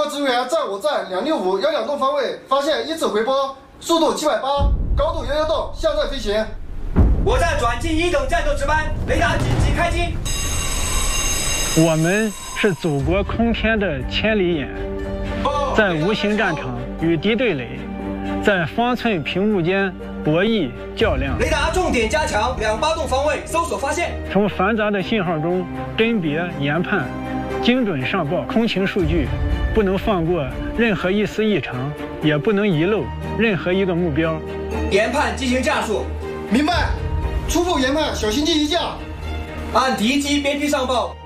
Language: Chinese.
指挥员在我站265-162栋方位发现一次回波，速度780，高度110栋，向在飞行。 我站转进1等战斗值班，雷达紧急开机。 我们是祖国空天的千里眼，在无形战场与敌对垒，在方寸屏幕间博弈较量。 雷达重点加强2-8栋方位搜索发现。 从繁杂的信号中甄别研判，精准上报空情数据，不能放过任何一丝异常，也不能遗漏任何一个目标。 研判进行架数。 明白。初步研判，小型机一架。 按敌机边批上报，